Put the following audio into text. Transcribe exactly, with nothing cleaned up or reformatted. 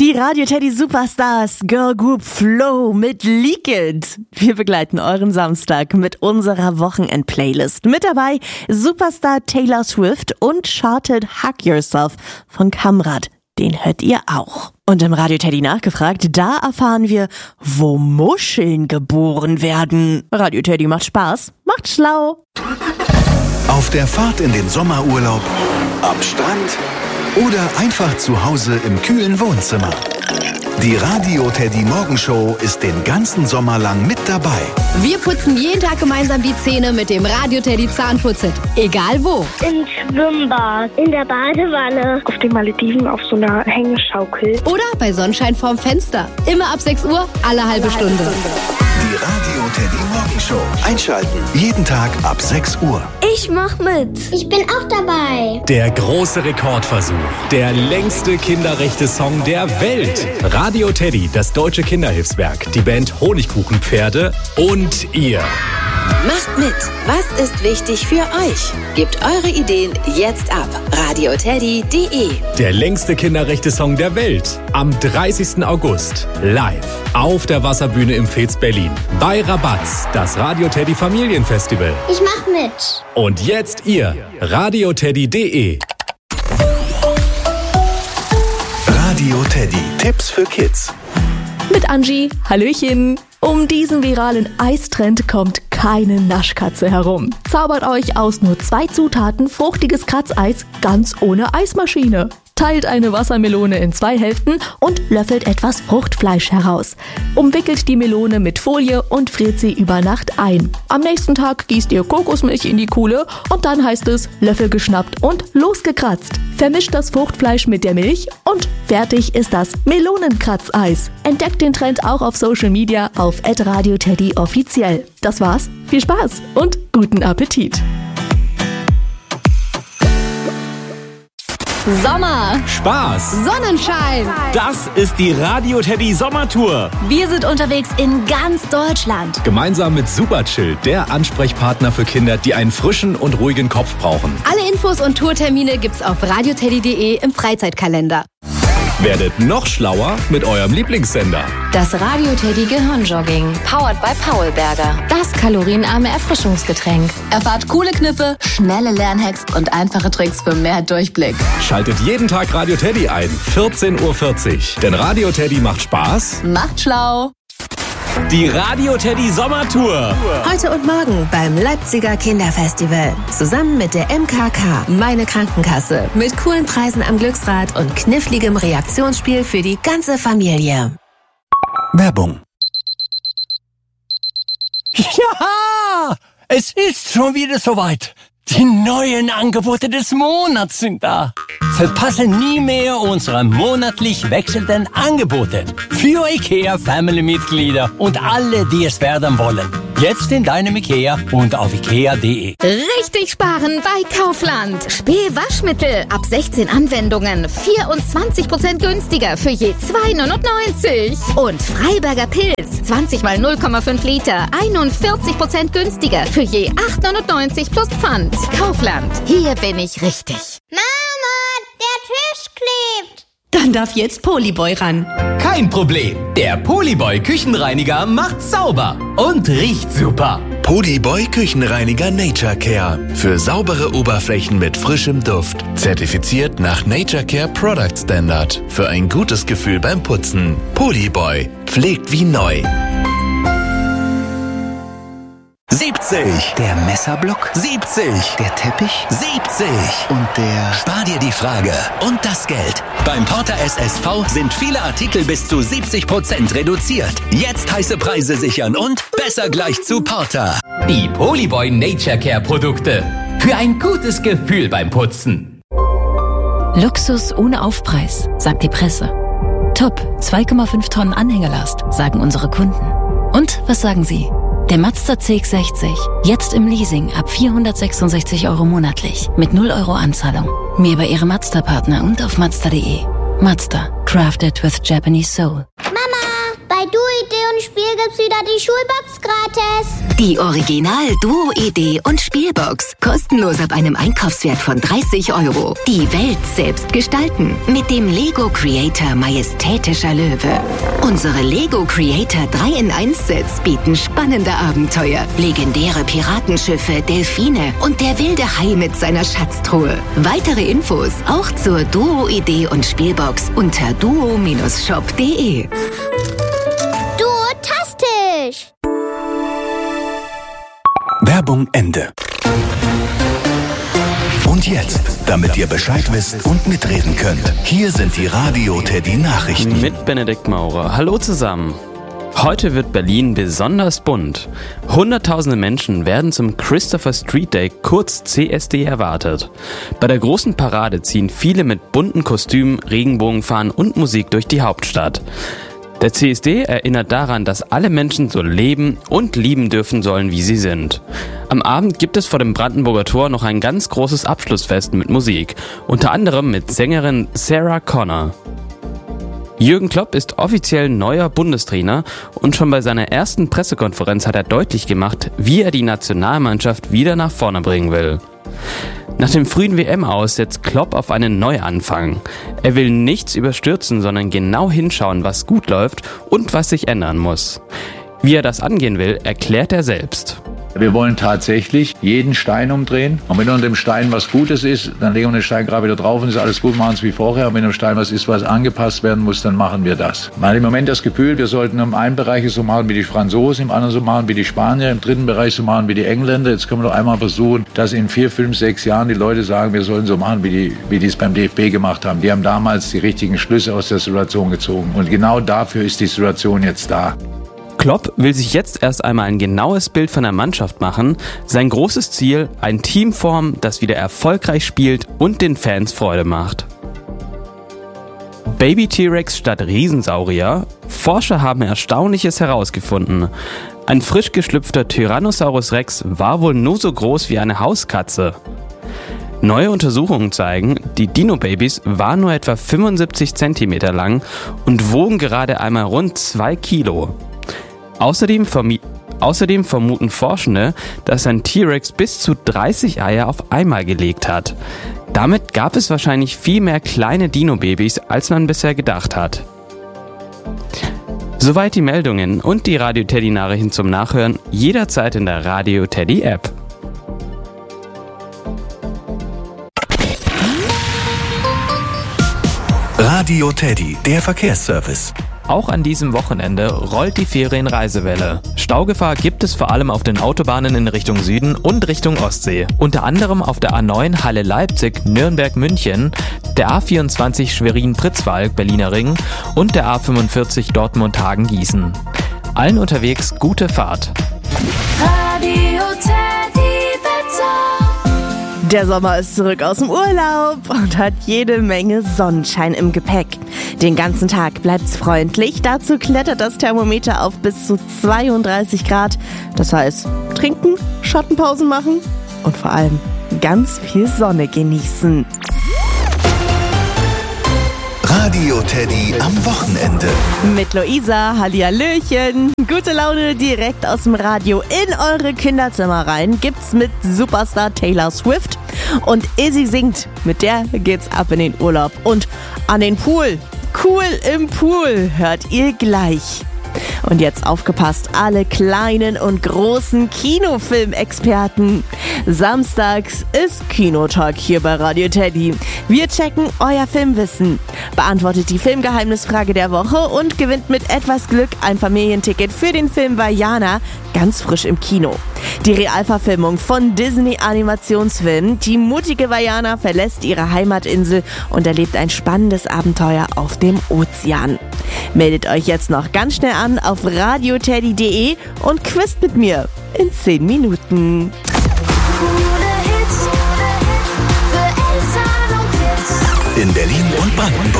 Die Radio Teddy Superstars Girl Group Flow mit Leak It. Wir begleiten euren Samstag mit unserer Wochenend-Playlist. Mit dabei Superstar Taylor Swift und Charted Hug Yourself von Kamrat. Den hört ihr auch. Und im Radio Teddy nachgefragt, da erfahren wir, wo Muscheln geboren werden. Radio Teddy macht Spaß, macht schlau. Auf der Fahrt in den Sommerurlaub, am Strand oder einfach zu Hause im kühlen Wohnzimmer. Die Radio Teddy Morgenshow ist den ganzen Sommer lang mit dabei. Wir putzen jeden Tag gemeinsam die Zähne mit dem Radio Teddy Zahnputzhit. Egal wo. Im Schwimmbad, in der Badewanne, auf den Malediven auf so einer Hängeschaukel. Oder bei Sonnenschein vorm Fenster. Immer ab sechs Uhr, alle halbe alle Stunde. halbe Stunde. Die Radio Teddy Morgenshow. Einschalten. Jeden Tag ab sechs Uhr. Ich mach mit. Ich bin auch dabei. Der große Rekordversuch. Der längste Kinderrechte-Song der Welt. Radio Teddy, das deutsche Kinderhilfswerk, die Band Honigkuchenpferde und ihr. Macht mit. Was ist wichtig für euch? Gebt eure Ideen jetzt ab. radio teddy punkt de. Der längste Kinderrechte-Song der Welt. Am dreißigsten August. Live. Auf der Wasserbühne im Fez Berlin. Bei Rabatz. Das Radio Teddy Familienfestival. Ich mach mit. Und jetzt ihr. radio teddy punkt de. Radio Teddy. Tipps für Kids. Mit Angie, Hallöchen. Um diesen viralen Eistrend kommt keine Naschkatze herum. Zaubert euch aus nur zwei Zutaten fruchtiges Kratzeis ganz ohne Eismaschine. Teilt eine Wassermelone in zwei Hälften und löffelt etwas Fruchtfleisch heraus. Umwickelt die Melone mit Folie und friert sie über Nacht ein. Am nächsten Tag gießt ihr Kokosmilch in die Kuhle und dann heißt es Löffel geschnappt und losgekratzt. Vermischt das Fruchtfleisch mit der Milch und fertig ist das Melonenkratzeis. Entdeckt den Trend auch auf Social Media auf at Radio Teddy offiziell. Das war's. Viel Spaß und guten Appetit. Sommer, Spaß. Sonnenschein. Das ist die Radio Teddy Sommertour. Wir sind unterwegs in ganz Deutschland. Gemeinsam mit Superchill, der Ansprechpartner für Kinder, die einen frischen und ruhigen Kopf brauchen. Alle Infos und Tourtermine gibt's auf radio teddy punkt de im Freizeitkalender. Werdet noch schlauer mit eurem Lieblingssender. Das Radio Teddy Gehirnjogging, powered by Paulberger. Das kalorienarme Erfrischungsgetränk. Erfahrt coole Kniffe, schnelle Lernhacks und einfache Tricks für mehr Durchblick. Schaltet jeden Tag Radio Teddy ein, vierzehn Uhr vierzig. Denn Radio Teddy macht Spaß. Macht schlau. Die Radio Teddy Sommertour. Heute und morgen beim Leipziger Kinderfestival. Zusammen mit der M K K, meine Krankenkasse. Mit coolen Preisen am Glücksrad und kniffligem Reaktionsspiel für die ganze Familie. Werbung. Ja, es ist schon wieder soweit. Die neuen Angebote des Monats sind da. Verpasse nie mehr unsere monatlich wechselnden Angebote. Für IKEA Family-Mitglieder und alle, die es werden wollen. Jetzt in deinem IKEA und auf ikea punkt de. Richtig sparen bei Kaufland. Spee-Waschmittel ab sechzehn Anwendungen. vierundzwanzig Prozent günstiger für je zwei neunundneunzig. Und Freiberger Pilz. zwanzig mal null Komma fünf Liter. einundvierzig Prozent günstiger für je acht neunundneunzig plus Pfand. Kaufland. Hier bin ich richtig. Mama, der Tisch klebt. Dann darf jetzt Polyboy ran. Kein Problem. Der Polyboy Küchenreiniger macht sauber und riecht super. Polyboy Küchenreiniger Nature Care. Für saubere Oberflächen mit frischem Duft. Zertifiziert nach Nature Care Product Standard. Für ein gutes Gefühl beim Putzen. Polyboy. Pflegt wie neu. siebzig. Der Messerblock. siebzig. Der Teppich. siebzig. Und der... Spar dir die Frage und das Geld. Beim Porter S S V sind viele Artikel bis zu siebzig Prozent reduziert. Jetzt heiße Preise sichern und besser gleich zu Porter. Die Polyboy Nature Care Produkte. Für ein gutes Gefühl beim Putzen. Luxus ohne Aufpreis, sagt die Presse. Top, zwei Komma fünf Tonnen Anhängerlast, sagen unsere Kunden. Und was sagen Sie? Der Mazda C X sechzig, jetzt im Leasing ab vierhundertsechsundsechzig Euro monatlich, mit null Euro Anzahlung. Mehr bei Ihrem Mazda-Partner und auf mazda punkt de. Mazda, crafted with Japanese soul. Mama, bei Du Idee und Spiel gibt's wieder die Schulbox gratis. Die Original-Duo-Idee und Spielbox. Kostenlos ab einem Einkaufswert von dreißig Euro. Die Welt selbst gestalten. Mit dem Lego Creator Majestätischer Löwe. Unsere Lego Creator drei in eins Sets bieten spannende Abenteuer. Legendäre Piratenschiffe, Delfine und der wilde Hai mit seiner Schatztruhe. Weitere Infos auch zur Duo-Idee und Spielbox unter duo Shop punkt de. Duotastisch! Werbung Ende. Und jetzt, damit ihr Bescheid wisst und mitreden könnt, hier sind die Radio Teddy Nachrichten. Mit Benedikt Maurer. Hallo zusammen. Heute wird Berlin besonders bunt. Hunderttausende Menschen werden zum Christopher Street Day, kurz C S D, erwartet. Bei der großen Parade ziehen viele mit bunten Kostümen, Regenbogenfahnen und Musik durch die Hauptstadt. Der C S D erinnert daran, dass alle Menschen so leben und lieben dürfen sollen, wie sie sind. Am Abend gibt es vor dem Brandenburger Tor noch ein ganz großes Abschlussfest mit Musik, unter anderem mit Sängerin Sarah Connor. Jürgen Klopp ist offiziell neuer Bundestrainer und schon bei seiner ersten Pressekonferenz hat er deutlich gemacht, wie er die Nationalmannschaft wieder nach vorne bringen will. Nach dem frühen W M-Aus setzt Klopp auf einen Neuanfang. Er will nichts überstürzen, sondern genau hinschauen, was gut läuft und was sich ändern muss. Wie er das angehen will, erklärt er selbst. Wir wollen tatsächlich jeden Stein umdrehen. Und wenn unter dem Stein was Gutes ist, dann legen wir den Stein gerade wieder drauf und ist alles gut, machen es wie vorher. Und wenn unter dem Stein was ist, was angepasst werden muss, dann machen wir das. Man hat im Moment das Gefühl, wir sollten im einen Bereich so machen wie die Franzosen, im anderen so machen wie die Spanier, im dritten Bereich so machen wie die Engländer. Jetzt können wir doch einmal versuchen, dass in vier, fünf, sechs Jahren die Leute sagen, wir sollen so machen, wie die, wie die es beim D F B gemacht haben. Die haben damals die richtigen Schlüsse aus der Situation gezogen. Und genau dafür ist die Situation jetzt da. Klopp will sich jetzt erst einmal ein genaues Bild von der Mannschaft machen. Sein großes Ziel, ein Team formen, das wieder erfolgreich spielt und den Fans Freude macht. Baby T-Rex statt Riesensaurier? Forscher haben Erstaunliches herausgefunden. Ein frisch geschlüpfter Tyrannosaurus Rex war wohl nur so groß wie eine Hauskatze. Neue Untersuchungen zeigen, die Dino-Babys waren nur etwa fünfundsiebzig Zentimeter lang und wogen gerade einmal rund zwei Kilo. Außerdem, vermi- außerdem vermuten Forschende, dass ein T-Rex bis zu dreißig Eier auf einmal gelegt hat. Damit gab es wahrscheinlich viel mehr kleine Dino-Babys, als man bisher gedacht hat. Soweit die Meldungen und die Radio Teddy Nachrichten zum Nachhören jederzeit in der Radio Teddy App. Radio Teddy, der Verkehrsservice. Auch an diesem Wochenende rollt die Ferienreisewelle. Staugefahr gibt es vor allem auf den Autobahnen in Richtung Süden und Richtung Ostsee. Unter anderem auf der A neun Halle-Leipzig, Nürnberg-München, der A vierundzwanzig Schwerin-Pritzwalk, Berliner Ring und der A fünfundvierzig Dortmund-Hagen-Gießen. Allen unterwegs gute Fahrt. Radio Teddy Wetter. Der Sommer ist zurück aus dem Urlaub und hat jede Menge Sonnenschein im Gepäck. Den ganzen Tag bleibt's freundlich. Dazu klettert das Thermometer auf bis zu zweiunddreißig Grad. Das heißt, trinken, Schattenpausen machen und vor allem ganz viel Sonne genießen. Radio Teddy am Wochenende. Mit Luisa, Hallihallöchen. Gute Laune direkt aus dem Radio in eure Kinderzimmer rein gibt's mit Superstar Taylor Swift. Und Izzy singt, mit der geht's ab in den Urlaub und an den Pool. Cool im Pool hört ihr gleich. Und jetzt aufgepasst, alle kleinen und großen Kinofilmexperten. Samstags ist Kinotag hier bei Radio Teddy. Wir checken euer Filmwissen, beantwortet die Filmgeheimnisfrage der Woche und gewinnt mit etwas Glück ein Familienticket für den Film Vaiana, ganz frisch im Kino. Die Realverfilmung von Disney-Animationsfilmen. Die mutige Vaiana verlässt ihre Heimatinsel und erlebt ein spannendes Abenteuer auf dem Ozean. Meldet euch jetzt noch ganz schnell an auf radioteddy punkt de und quizt mit mir in zehn Minuten. In Berlin und Brandenburg.